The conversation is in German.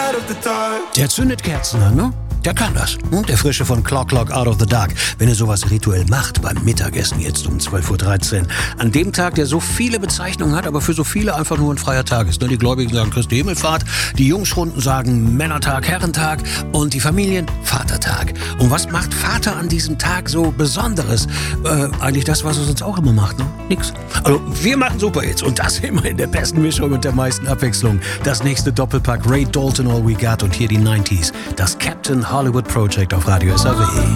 out of the dark. Der zündet Kerzen an, ne? Der kann das. Und der Frische von Clock Out of the Dark. Wenn er sowas rituell macht beim Mittagessen jetzt um 12.13 Uhr. An dem Tag, der so viele Bezeichnungen hat, aber für so viele einfach nur ein freier Tag ist. Die Gläubigen sagen Christi Himmelfahrt, die Jungschrunden sagen Männertag, Herrentag und die Familien Vatertag. Und was macht Vater an diesem Tag so Besonderes? Eigentlich das, was er sonst auch immer macht, ne? Nix. Also wir machen Superhits und das immer in der besten Mischung und der meisten Abwechslung. Das nächste Doppelpack Ray Dalton All We Got und hier die 90s. Das Captain Hollywood Project auf Radio SAW.